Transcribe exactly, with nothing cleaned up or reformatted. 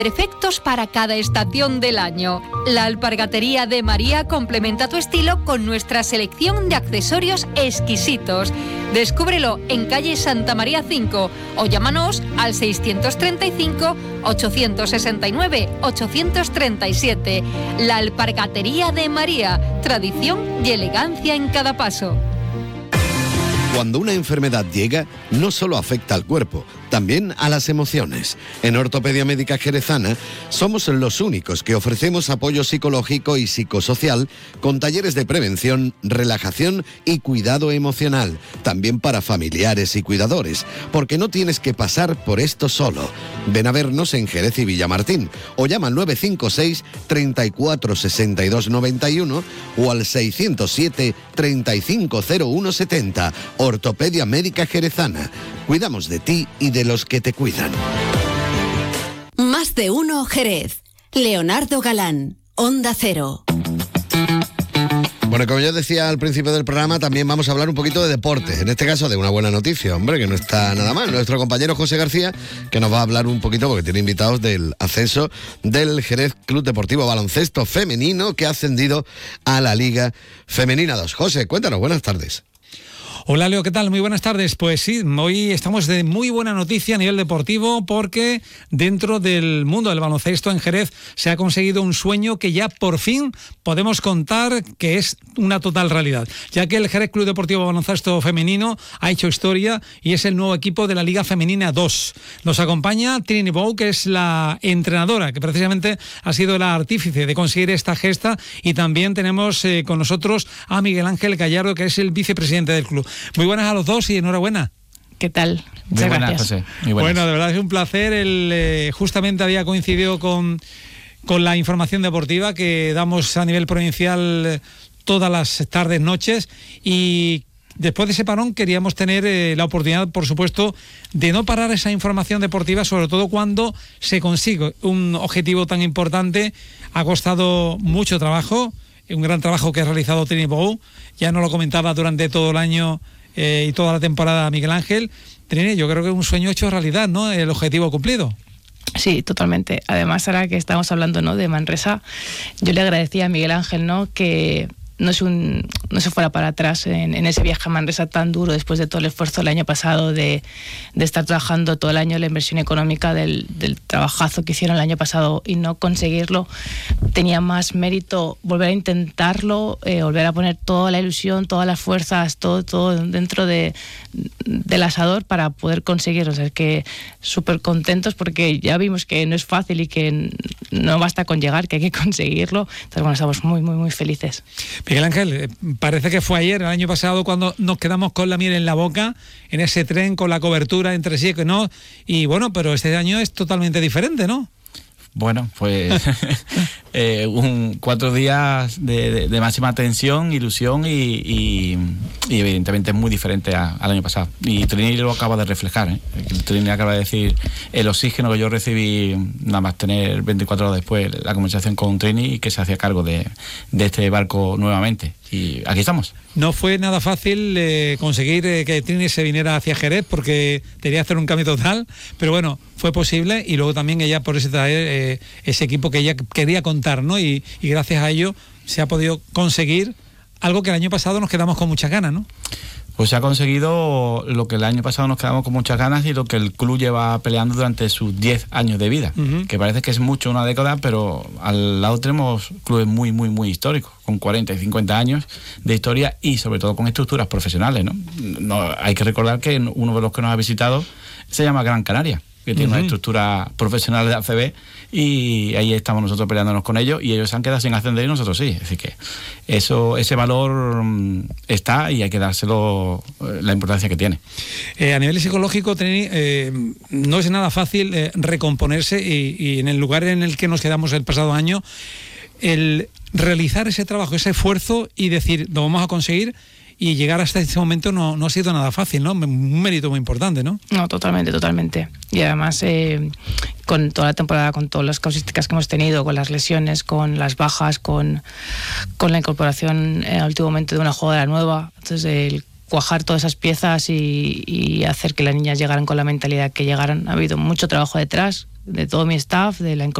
Perfectos para cada estación del año. La alpargatería de María complementa tu estilo con nuestra selección de accesorios exquisitos. Descúbrelo en calle Santa María cinco o llámanos al seiscientos treinta y cinco, ochocientos sesenta y nueve, ochocientos treinta y siete. La alpargatería de María, tradición y elegancia en cada paso. Cuando una enfermedad llega, no solo afecta al cuerpo, también a las emociones. En Ortopedia Médica Jerezana somos los únicos que ofrecemos apoyo psicológico y psicosocial con talleres de prevención, relajación y cuidado emocional, también para familiares y cuidadores, porque no tienes que pasar por esto solo. Ven a vernos en Jerez y Villamartín o llama al nueve cinco seis, treinta y cuatro, sesenta y dos, noventa y uno o al seiscientos siete, treinta y cinco, cero uno setenta. Ortopedia Médica Jerezana. Cuidamos de ti y de los que te cuidan. Más de uno Jerez. Leonardo Galán, Onda Cero. Bueno, como yo decía al principio del programa, también vamos a hablar un poquito de deporte. En este caso de una buena noticia, hombre, que no está nada mal. Nuestro compañero José García, que nos va a hablar un poquito, porque tiene invitados, del ascenso del Jerez Club Deportivo Baloncesto Femenino, que ha ascendido a la Liga Femenina dos. José, cuéntanos, buenas tardes. Hola Leo, ¿qué tal? Muy buenas tardes. Pues sí, hoy estamos de muy buena noticia a nivel deportivo porque dentro del mundo del baloncesto en Jerez se ha conseguido un sueño que ya por fin podemos contar que es una total realidad, ya que el Jerez Club Deportivo Baloncesto Femenino ha hecho historia y es el nuevo equipo de la Liga Femenina dos. Nos acompaña Trini Bou, que es la entrenadora, que precisamente ha sido la artífice de conseguir esta gesta, y también tenemos eh, con nosotros a Miguel Ángel Gallardo, que es el vicepresidente del club. Muy buenas a los dos y enhorabuena. ¿Qué tal? Muchas Muy buenas, gracias. José. Muy buenas. Bueno, de verdad es un placer. El, eh, justamente había coincidido con, con la información deportiva que damos a nivel provincial eh, todas las tardes, noches, y después de ese parón queríamos tener eh, la oportunidad, por supuesto, de no parar esa información deportiva, sobre todo cuando se consigue un objetivo tan importante. Ha costado mucho trabajo, un gran trabajo que ha realizado Trini Bou. Ya nos lo comentaba durante todo el año eh, y toda la temporada Miguel Ángel. Trini, yo creo que es un sueño hecho realidad, ¿no? El objetivo cumplido. Sí, totalmente. Además, ahora que estamos hablando, ¿no?, de Manresa, yo le agradecía a Miguel Ángel, ¿no?, que no se, un, no se fuera para atrás en, en ese viaje a Manresa tan duro después de todo el esfuerzo del año pasado de, de estar trabajando todo el año la inversión económica del, del trabajazo que hicieron el año pasado y no conseguirlo. Tenía más mérito volver a intentarlo, eh, volver a poner toda la ilusión, todas las fuerzas, todo, todo dentro de, del asador para poder conseguirlo. O sea, es que súper contentos porque ya vimos que no es fácil y que no basta con llegar, que hay que conseguirlo. Entonces, bueno, estamos muy, muy, muy felices. Miguel Ángel, parece que fue ayer, el año pasado, cuando nos quedamos con la miel en la boca, en ese tren con la cobertura entre sí y no, y bueno, pero este año es totalmente diferente, ¿no? Bueno, pues eh, un, cuatro días de, de, de máxima tensión, ilusión y, y, y evidentemente es muy diferente a, al año pasado. Y Trini lo acaba de reflejar, ¿eh? Trini acaba de decir el oxígeno que yo recibí nada más tener veinticuatro horas después la conversación con Trini y que se hacía cargo de, de este barco nuevamente. Y aquí estamos. No fue nada fácil eh, conseguir eh, que Trini se viniera hacia Jerez porque tenía que hacer un cambio total, pero bueno, fue posible y luego también ella por ese traer eh, ese equipo que ella quería contar, ¿no? Y, y gracias a ello se ha podido conseguir algo que el año pasado nos quedamos con muchas ganas, ¿no? Pues se ha conseguido lo que el año pasado nos quedamos con muchas ganas y lo que el club lleva peleando durante sus diez años de vida, uh-huh. que parece que es mucho, una década, pero al lado tenemos clubes muy, muy, muy históricos, con cuarenta y cincuenta años de historia y sobre todo con estructuras profesionales, ¿no? No, hay que recordar que uno de los que nos ha visitado se llama Gran Canaria, que tiene uh-huh. una estructura profesional de A C B y ahí estamos nosotros peleándonos con ellos y ellos se han quedado sin ascender y nosotros sí. Es decir que eso, ese valor está y hay que dárselo la importancia que tiene. Eh, a nivel psicológico, Trini, eh, no es nada fácil eh, recomponerse y, y en el lugar en el que nos quedamos el pasado año, el realizar ese trabajo, ese esfuerzo y decir, lo vamos a conseguir. Y llegar hasta ese momento no, no ha sido nada fácil, ¿no? Un mérito muy importante, ¿no? No, totalmente, totalmente. Y además, eh, con toda la temporada, con todas las causísticas que hemos tenido, con las lesiones, con las bajas, con, con la incorporación en el último momento de una jugadora nueva, entonces el cuajar todas esas piezas y, y hacer que las niñas llegaran con la mentalidad que llegaran. Ha habido mucho trabajo detrás, de todo mi staff, de la